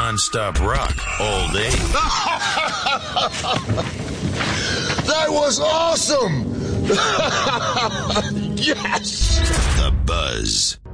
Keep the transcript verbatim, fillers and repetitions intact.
non-stop rock all day. That was awesome! Yes! The Buzz.